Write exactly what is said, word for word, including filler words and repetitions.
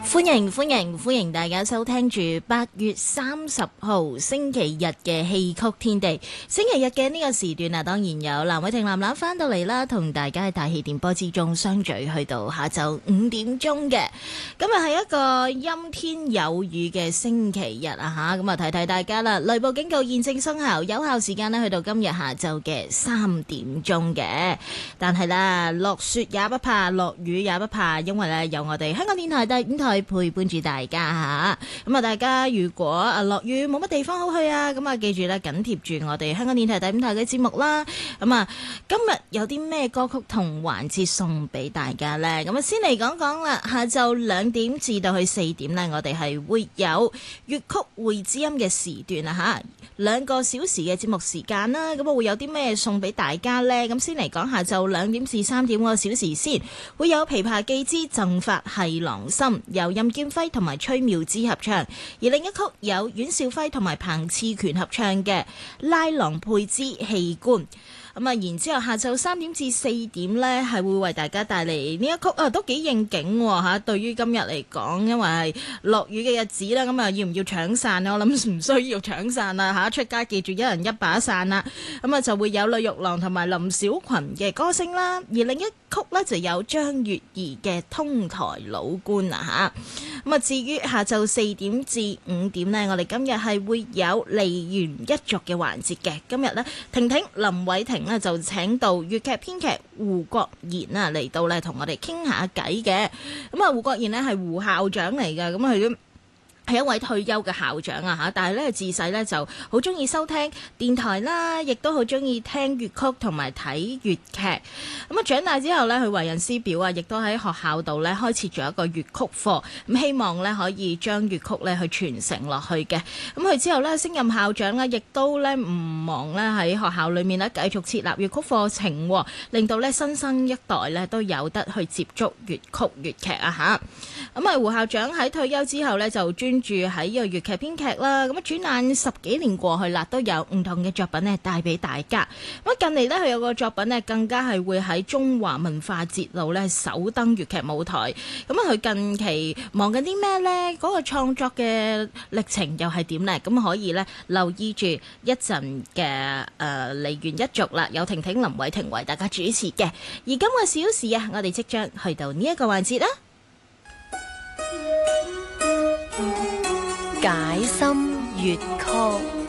歡迎歡迎歡迎大家收聽住八月三十號星期日嘅戲曲天地。星期日嘅呢個時段啊，當然有藍偉霆藍藍翻到嚟啦，同大家喺大氣電波之中相聚，去到下晝五點鐘嘅。今日係一個陰天有雨嘅星期日啊吓，咁啊提提大家啦，雷暴警告現正生效，有效時間呢去到今日下晝嘅三點鐘嘅。但係啦，落雪也不怕，落雨也不怕，因為咧有我哋香港電台第五台陪伴住大家吓。咁啊，大家如果啊落雨冇乜地方好去啊，咁啊記住咧緊貼住我哋香港電台第五台嘅節目啦。咁啊，今日有啲咩歌曲同環節送俾大家呢？咁啊，先嚟講講啦。下晝兩點至到去四點呢，我哋係會有粵曲會知音嘅時段啊吓，兩個小時嘅節目時間啦。咁啊會有啲咩送俾大家呢？咁先嚟講下晝兩點至三點嗰個小時先，會有《琵琶記之贈發繫郎心》，由任劍輝同埋崔妙芝合唱；而另一曲有阮兆輝同埋彭熾權合唱嘅《拉郎配之戲官》。咁啊，然之後下晝三點至四點呢，係會為大家帶嚟呢一曲啊，都幾應景喎嚇。對於今日嚟講，因為係落雨嘅日子啦，咁啊要唔要搶傘呢？我諗唔需要搶傘啦嚇，出街記住一人一把傘啦。咁啊就會有呂玉郎同埋林小群嘅歌聲啦，而另一曲呢，就有張月兒嘅《通台老倌》啊嚇。咁啊至於下晝四點至五點呢，我哋今日係會有梨園一族嘅環節嘅。今日呢，婷婷林偉霆就請到粵劇編劇胡國賢啊嚟到咧同我哋傾下偈嘅。咁啊胡國賢呢係胡校長嚟嘅，咁佢都係一位退休嘅校長啊嚇，但係咧自細咧就好中意收聽電台啦，亦都好中意聽粵曲同埋睇粵劇。咁啊長大之後咧，佢為人師表啊，亦都喺學校度咧開設咗一個粵曲課，咁希望咧可以將粵曲咧去傳承落去嘅。咁佢之後咧升任校長咧，亦都咧唔忘咧喺學校裏面咧繼續設立粵曲課程，令到咧新生一代咧都有得去接觸粵曲粵劇啊嚇。咁啊胡校長喺退休之後咧就專住喺呢個粵劇編劇啦，咁啊轉眼十幾年過去啦，都有唔同嘅作品咧帶俾大家。咁近嚟咧佢有個作品咧更加係會喺中華文化節度咧首登粵劇舞台。咁啊佢近期忙緊啲咩咧？嗰個創作嘅歷程又係點咧？咁可以咧留意住一陣嘅誒梨園一族啦，有婷婷林偉霆為大家主持嘅。而今個小時啊，我哋即將去到呢一個環節啦。 解心粵曲。